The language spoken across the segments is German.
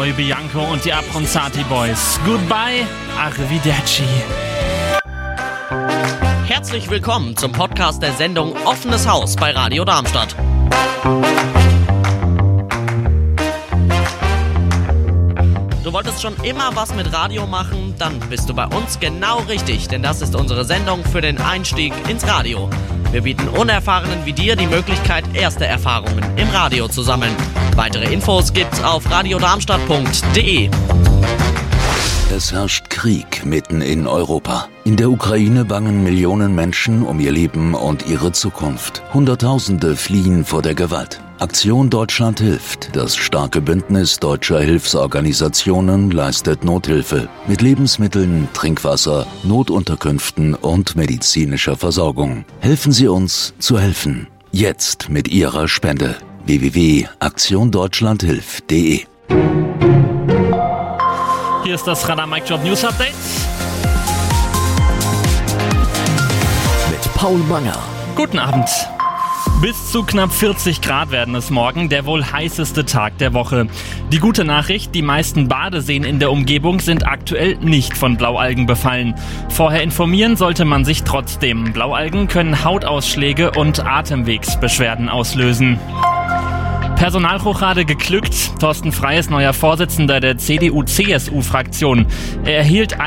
Roy Bianco und die Abronzati Boys. Goodbye, arrivederci. Herzlich willkommen zum Podcast der Sendung Offenes Haus bei Radio Darmstadt. Du wolltest schon immer was mit Radio machen? Dann bist du bei uns genau richtig, denn das ist unsere Sendung für den Einstieg ins Radio. Wir bieten Unerfahrenen wie dir die Möglichkeit, erste Erfahrungen im Radio zu sammeln. Weitere Infos gibt's auf radiodarmstadt.de. Es herrscht Krieg mitten in Europa. In der Ukraine bangen Millionen Menschen um ihr Leben und ihre Zukunft. Hunderttausende fliehen vor der Gewalt. Aktion Deutschland hilft. Das starke Bündnis deutscher Hilfsorganisationen leistet Nothilfe mit Lebensmitteln, Trinkwasser, Notunterkünften und medizinischer Versorgung. Helfen Sie uns zu helfen. Jetzt mit Ihrer Spende. www.aktiondeutschlandhilft.de. Hier ist das Radar Mic Drop News Update. Mit Paul Manger. Guten Abend. Bis zu knapp 40 Grad werden es morgen, der wohl heißeste Tag der Woche. Die gute Nachricht, die meisten Badeseen in der Umgebung sind aktuell nicht von Blaualgen befallen. Vorher informieren sollte man sich trotzdem. Blaualgen können Hautausschläge und Atemwegsbeschwerden auslösen. Personalrochade geglückt. Thorsten Frey ist neuer Vorsitzender der CDU-CSU-Fraktion. Er erhielt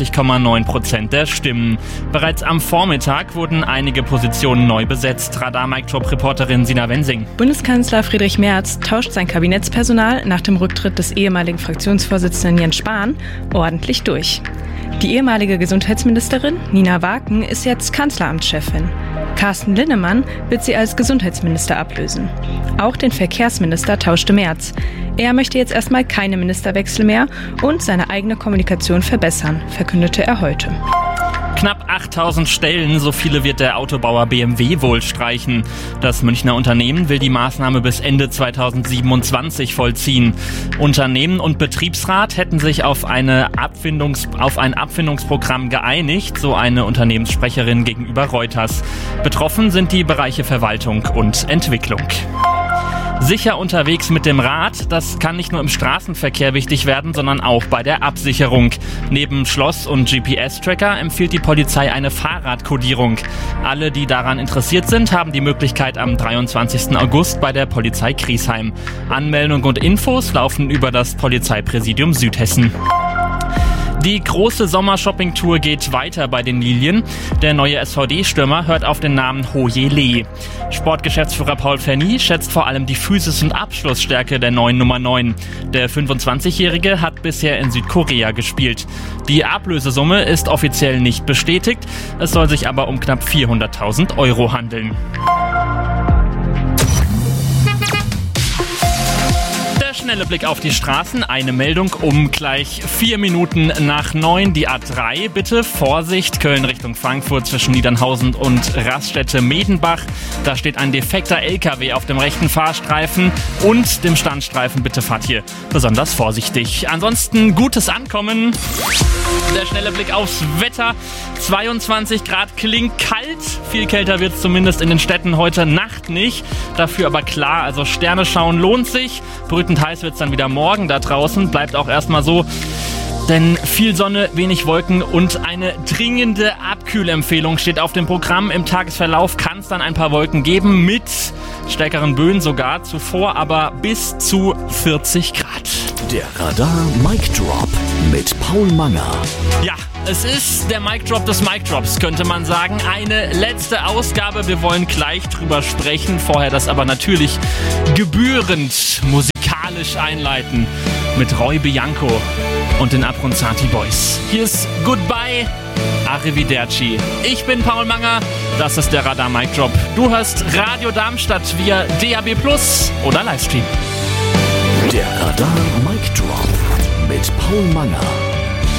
91,9% der Stimmen. Bereits am Vormittag wurden einige Positionen neu besetzt. Radar-Mic-Drop-Reporterin Sina Wensing. Bundeskanzler Friedrich Merz tauscht sein Kabinettspersonal nach dem Rücktritt des ehemaligen Fraktionsvorsitzenden Jens Spahn ordentlich durch. Die ehemalige Gesundheitsministerin Nina Waken ist jetzt Kanzleramtschefin. Carsten Linnemann wird sie als Gesundheitsminister ablösen. Auch den Verkehrsminister tauschte Merz. Er möchte jetzt erstmal keine Ministerwechsel mehr und seine eigene Kommunikation verbessern, verkündete er heute. Knapp 8000 Stellen, so viele wird der Autobauer BMW wohl streichen. Das Münchner Unternehmen will die Maßnahme bis Ende 2027 vollziehen. Unternehmen und Betriebsrat hätten sich auf ein Abfindungsprogramm geeinigt, so eine Unternehmenssprecherin gegenüber Reuters. Betroffen sind die Bereiche Verwaltung und Entwicklung. Sicher unterwegs mit dem Rad, das kann nicht nur im Straßenverkehr wichtig werden, sondern auch bei der Absicherung. Neben Schloss- und GPS-Tracker empfiehlt die Polizei eine Fahrradkodierung. Alle, die daran interessiert sind, haben die Möglichkeit am 23. August bei der Polizei Griesheim. Anmeldung und Infos laufen über das Polizeipräsidium Südhessen. Die große Sommershopping-Tour geht weiter bei den Lilien. Der neue SVD-Stürmer hört auf den Namen Hoye-Lee. Sportgeschäftsführer Paul Ferny schätzt vor allem die Physis- und Abschlussstärke der neuen Nummer 9. Der 25-Jährige hat bisher in Südkorea gespielt. Die Ablösesumme ist offiziell nicht bestätigt. Es soll sich aber um knapp 400.000 Euro handeln. Schnelle Blick auf die Straßen. Eine Meldung um gleich 4 Minuten nach 9. Die A3. Bitte Vorsicht. Köln Richtung Frankfurt zwischen Niedernhausen und Raststätte Medenbach. Da steht ein defekter LKW auf dem rechten Fahrstreifen und dem Standstreifen. Bitte fahrt hier besonders vorsichtig. Ansonsten gutes Ankommen. Der schnelle Blick aufs Wetter. 22 Grad klingt kalt. Viel kälter wird es zumindest in den Städten heute Nacht nicht. Dafür aber klar, also Sterne schauen lohnt sich. Brütend heiß wird es dann wieder morgen da draußen. Bleibt auch erstmal so. Denn viel Sonne, wenig Wolken und eine dringende Abkühlempfehlung steht auf dem Programm. Im Tagesverlauf kann es dann ein paar Wolken geben, mit stärkeren Böen sogar. Zuvor aber bis zu 40 Grad. Der Radar Mic Drop mit Paul Manger. Ja, es ist der Mic Drop des Mic Drops, könnte man sagen. Eine letzte Ausgabe. Wir wollen gleich drüber sprechen. Vorher das aber natürlich gebührend musikalisch einleiten mit Roy Bianco und den Abronzati Boys. Hier ist Goodbye, arrivederci. Ich bin Paul Manger, das ist der Radar Mic Drop. Du hörst Radio Darmstadt via DAB+ oder Livestream. Der Radar Mic Drop mit Paul Manger.